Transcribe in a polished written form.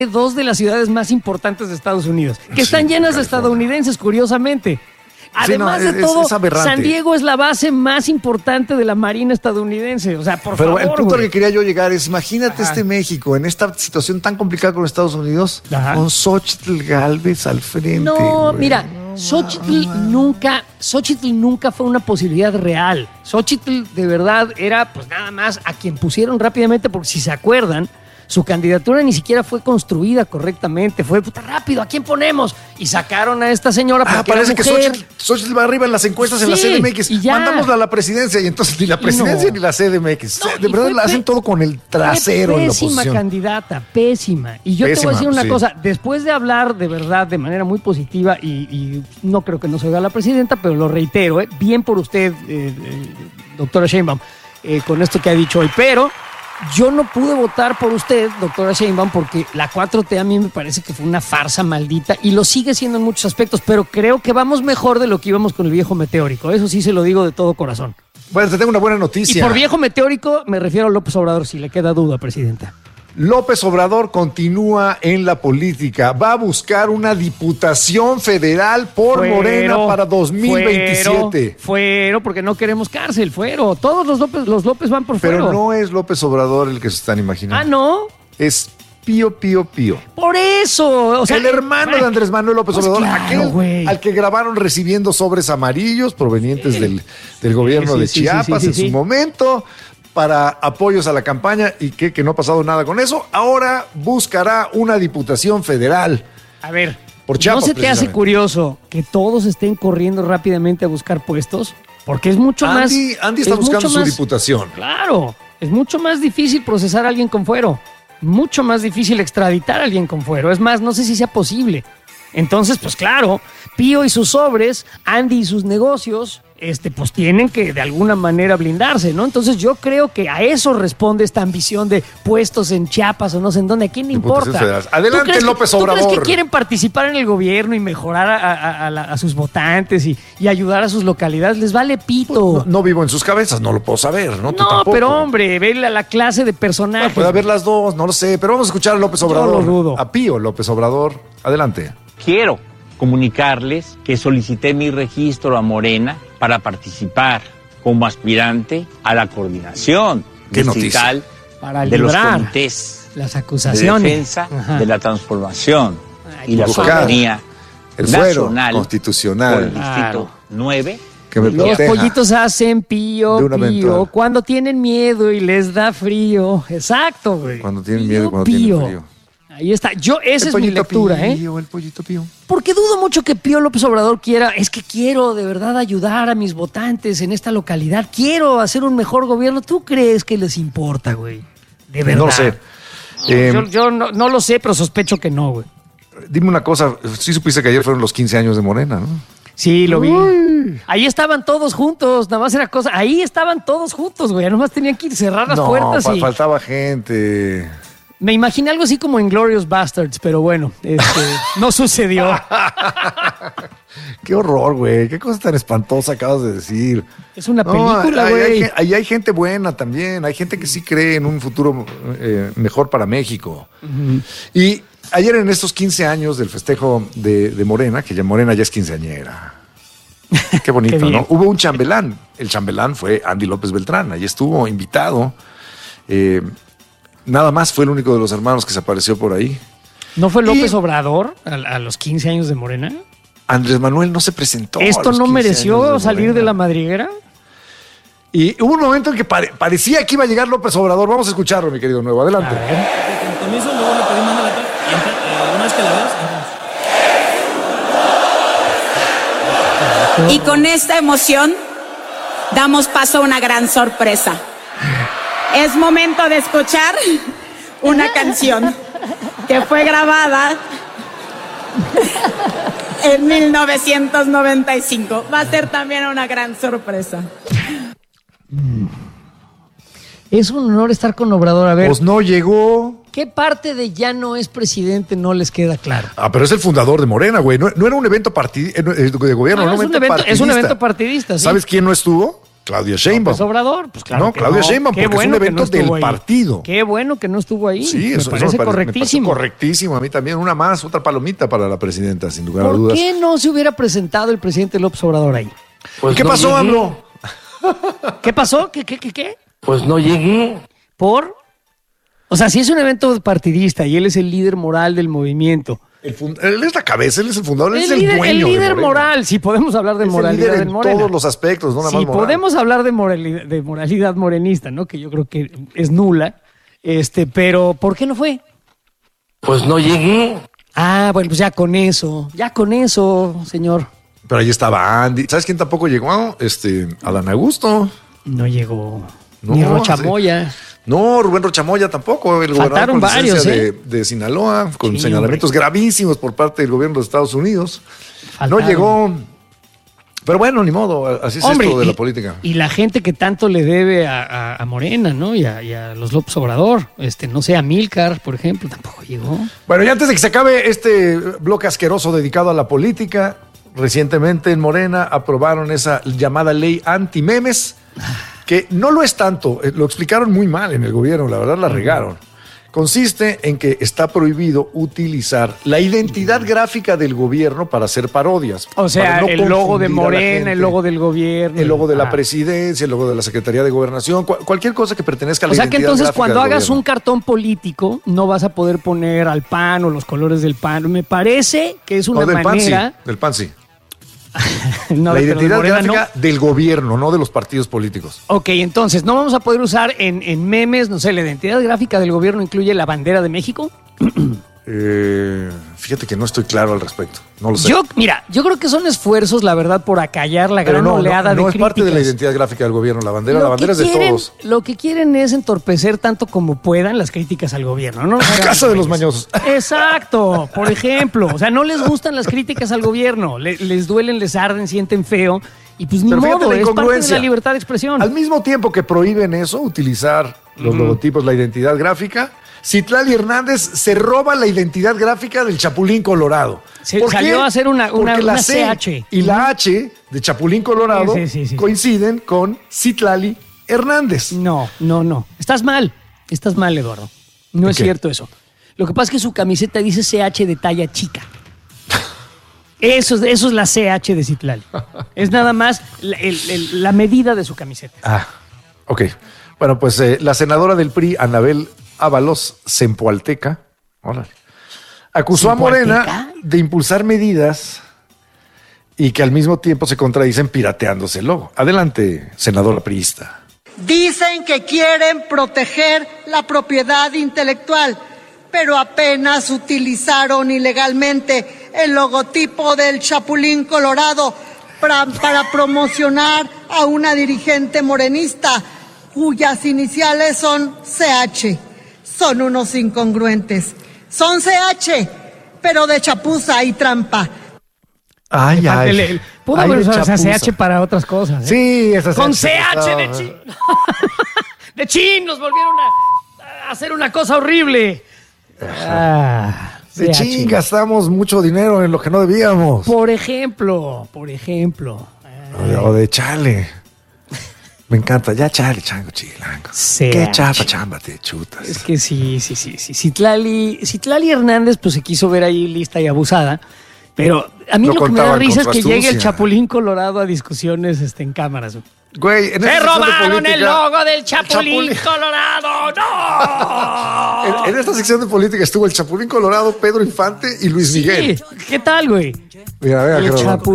dos de las ciudades más importantes de Estados Unidos, que están llenas de estadounidenses, curiosamente. Además de todo, San Diego es la base más importante de la Marina estadounidense. O sea, por favor. Pero el punto al que quería yo llegar es, imagínate este México en esta situación tan complicada con Estados Unidos, con Xóchitl Gálvez al frente. No, mira, Xóchitl nunca fue una posibilidad real. Xóchitl de verdad era pues nada más a quien pusieron rápidamente, porque si se acuerdan, su candidatura ni siquiera fue construida correctamente. Fue puta rápido, ¿a quién ponemos? Y sacaron a esta señora porque parece era que mujer. Xóchitl va arriba en las encuestas en la CDMX. Mandámosla a la presidencia y entonces ni la presidencia ni la CDMX. De verdad la hacen todo con el trasero en la oposición. Pésima candidata, pésima. Y yo te voy a decir una cosa. Después de hablar de verdad de manera muy positiva, y no creo que no se oiga la presidenta, pero lo reitero, bien por usted, doctora Sheinbaum, con esto que ha dicho hoy. Pero yo no pude votar por usted, doctora Sheinbaum, porque la 4T a mí me parece que fue una farsa maldita y lo sigue siendo en muchos aspectos, pero creo que vamos mejor de lo que íbamos con el viejo meteórico. Eso sí se lo digo de todo corazón. Bueno, te tengo una buena noticia. Y por viejo meteórico me refiero a López Obrador, si le queda duda, presidenta. López Obrador continúa en la política. Va a buscar una diputación federal por Morena para 2027. Fuero, porque no queremos cárcel, fuero. Todos los López van por fuero. Pero no es López Obrador el que se están imaginando. Ah, ¿no? Es Pío Pío Pío. Por eso. O sea, el hermano de Andrés Manuel López Obrador, claro, al que grabaron recibiendo sobres amarillos provenientes del gobierno de Chiapas en su momento, para apoyos a la campaña, y que no ha pasado nada con eso. Ahora buscará una diputación federal. A ver, por Chiapas, ¿no se te hace curioso que todos estén corriendo rápidamente a buscar puestos? Porque es mucho más... Andy está buscando su diputación. Claro, es mucho más difícil procesar a alguien con fuero. Mucho más difícil extraditar a alguien con fuero. Es más, no sé si sea posible. Entonces, pues claro, Pío y sus sobres, Andy y sus negocios, pues tienen que de alguna manera blindarse, ¿no? Entonces yo creo que a eso responde esta ambición de puestos en Chiapas o no sé en dónde. ¿A quién le importa? Adelante, López Obrador. ¿Tú crees que quieren participar en el gobierno y mejorar a sus votantes y ayudar a sus localidades? Les vale pito. No vivo en sus cabezas, no lo puedo saber, ¿no? Tú no, tampoco. Pero hombre, ve la clase de personajes. Bueno, puede haber las dos, no lo sé, pero vamos a escuchar a López Obrador. Yo lo dudo. A Pío López Obrador. Adelante. Quiero comunicarles que solicité mi registro a Morena para participar como aspirante a la coordinación distrital de los comités las acusaciones de defensa de la transformación y la soberanía nacional constitucional por el distrito 9. Que me los pollitos hacen pío, pío, cuando tienen miedo y les da frío. Exacto, güey. Cuando tienen miedo y cuando tienen frío. Ahí está. Esa es mi lectura, Pío, el pollito Pío. Porque dudo mucho que Pío López Obrador quiero de verdad ayudar a mis votantes en esta localidad. Quiero hacer un mejor gobierno. ¿Tú crees que les importa, güey? De verdad. No lo sé. Yo no lo sé, pero sospecho que no, güey. Dime una cosa. Sí supiste que ayer fueron los 15 años de Morena, ¿no? Sí, lo vi. Ahí estaban todos juntos, nada más era cosa. Ahí estaban todos juntos, güey. Nada más tenían que cerrar las puertas y... faltaba gente. Me imaginé algo así como Inglourious Bastards, pero bueno, no sucedió. Qué horror, güey. Qué cosa tan espantosa acabas de decir. Es una película, güey. Ahí hay gente buena también. Hay gente que sí cree en un futuro mejor para México. Uh-huh. Y ayer en estos 15 años del festejo de Morena, que ya Morena ya es quinceañera. Qué bonito, Qué ¿no? Hubo un chambelán. El chambelán fue Andy López Beltrán. Ahí estuvo invitado. Nada más fue el único de los hermanos que se apareció por ahí. ¿No fue López Obrador a los 15 años de Morena? Andrés Manuel no se presentó. ¿Esto no mereció salir de la madriguera? Y hubo un momento en que parecía que iba a llegar López Obrador. Vamos a escucharlo, mi querido Nuevo. Adelante. Con permiso, luego le pedí manda la cara. Una vez que la veas. Y con esta emoción damos paso a una gran sorpresa. Es momento de escuchar una canción que fue grabada en 1995. Va a ser también una gran sorpresa. Es un honor estar con Obrador. A ver. Pues no llegó. ¿Qué parte de ya no es presidente no les queda claro? Pero es el fundador de Morena, güey. No era un evento de gobierno, es un evento partidista. ¿Sí? ¿Sabes quién no estuvo? Claudia Sheinbaum. ¿López Obrador? Pues claro. No, Claudia Sheinbaum, porque es un evento del partido. Qué bueno que no estuvo ahí. Sí, eso me parece correctísimo. Me parece correctísimo. A mí también. Una más, otra palomita para la presidenta, sin lugar a dudas. ¿Por qué no se hubiera presentado el presidente López Obrador ahí? Pues ¿qué pasó, AMLO? ¿Qué pasó? ¿Qué? Pues no llegué. ¿Por? O sea, si es un evento partidista y él es el líder moral del movimiento. Él es la cabeza, él es el fundador, él es el dueño. El líder moral, si podemos hablar de moralidad en Morena. En todos los aspectos, no nada más moral. Si podemos hablar de moralidad morenista, ¿no? Que yo creo que es nula. Pero ¿por qué no fue? Pues no llegué. Ah, bueno, pues ya con eso, señor. Pero ahí estaba Andy. ¿Sabes quién tampoco llegó? Adán Augusto. No llegó. No, ni Rocha Moya. No, Rubén Rocha Moya tampoco. El Faltaron gobernador con varios, de Sinaloa, con señalamientos gravísimos por parte del gobierno de Estados Unidos. No llegó. Pero bueno, ni modo, así es esto de la política. Y la gente que tanto le debe a Morena, ¿no? Y a los López Obrador. No sé, a Milcar, por ejemplo, tampoco llegó. Bueno, y antes de que se acabe este bloque asqueroso dedicado a la política, recientemente en Morena aprobaron esa llamada ley anti-memes, que no lo es tanto, lo explicaron muy mal en el gobierno, la verdad la regaron. Consiste en que está prohibido utilizar la identidad gráfica del gobierno para hacer parodias. O sea, el logo de Morena, el logo del gobierno. El logo de la presidencia, el logo de la Secretaría de Gobernación, cualquier cosa que pertenezca a la identidad gráfica. O sea que entonces cuando hagas gobierno. Un cartón político, no vas a poder poner al PAN o los colores del PAN. Me parece que es una manera... Del PAN sí. No, la identidad gráfica del gobierno, no de los partidos políticos. Ok, entonces, ¿no vamos a poder usar en memes, no sé, la identidad gráfica del gobierno incluye la bandera de México? Fíjate que no estoy claro al respecto. No lo sé. Yo creo que son esfuerzos, la verdad, por acallar la gran oleada de críticas. No es parte de la identidad gráfica del gobierno. La bandera es de todos. Lo que quieren es entorpecer tanto como puedan las críticas al gobierno, ¿no? Casa de los mañosos. Exacto, por ejemplo. O sea, no les gustan las críticas al gobierno. Les duelen, les arden, sienten feo. Y pues ni modo, es parte de la libertad de expresión. Al mismo tiempo que prohíben eso, utilizar los logotipos, la identidad gráfica, Citlali Hernández se roba la identidad gráfica del Chapulín Colorado. Salió a hacer una C CH. Y la H de Chapulín Colorado coinciden con Citlali Hernández. No. Estás mal, Eduardo. No es cierto eso. Lo que pasa es que su camiseta dice CH de talla chica. Eso es la CH de Citlali. Es nada más la medida de su camiseta. Ah, ok. Bueno, pues la senadora del PRI, Anabel Ábalos Zempoalteca, acusó a Morena de impulsar medidas y que al mismo tiempo se contradicen pirateándose el logo. Adelante, senadora priista. Dicen que quieren proteger la propiedad intelectual, pero apenas utilizaron ilegalmente el logotipo del Chapulín Colorado para promocionar a una dirigente morenista cuyas iniciales son CH. Son unos incongruentes. Son CH, pero de chapuza y trampa. Pudo haber usado esa CH para otras cosas. Sí, esa con CH de chin. De chin nos volvieron a hacer una cosa horrible. De chin gastamos mucho dinero en lo que no debíamos. Por ejemplo. O de chale. Me encanta, ya chale, chango, chilango. Qué chamba te chutas. Es que sí. Citlali Hernández pues se quiso ver ahí lista y abusada, pero a mí lo que me da risa es que llegue el Chapulín Colorado a discusiones en cámaras. Güey, ¡se robaron el logo del Chapulín Colorado! ¡No! En esta sección de política estuvo el Chapulín Colorado, Pedro Infante y Luis Miguel. ¿Qué tal, güey? Mira, el